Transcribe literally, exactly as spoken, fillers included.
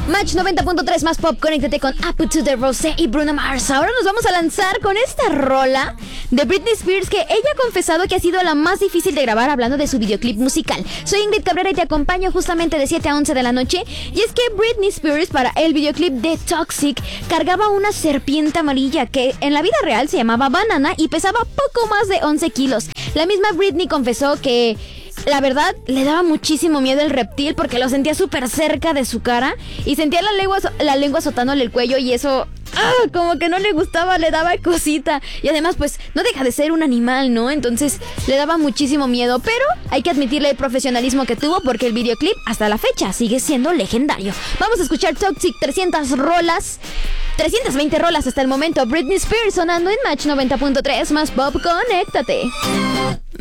Match noventa punto tres más pop, conéctate con Up to the Rosé y Bruno Mars. Ahora nos vamos a lanzar con esta rola de Britney Spears que ella ha confesado que ha sido la más difícil de grabar, hablando de su videoclip musical. Soy Ingrid Cabrera y te acompaño justamente de siete a once de la noche. Y es que Britney Spears, para el videoclip de Toxic, cargaba una serpiente amarilla que en la vida real se llamaba Banana y pesaba poco más de once kilos. La misma Britney confesó que la verdad le daba muchísimo miedo el reptil porque lo sentía súper cerca de su cara y sentía la lengua, la lengua azotándole el cuello, y eso ¡ah! Como que no le gustaba, le daba cosita. Y además pues no deja de ser un animal, ¿no? Entonces le daba muchísimo miedo, pero hay que admitirle el profesionalismo que tuvo porque el videoclip hasta la fecha sigue siendo legendario. Vamos a escuchar Toxic, trescientas rolas, trescientas veinte rolas hasta el momento. Britney Spears sonando en Match noventa punto tres más pop, conéctate.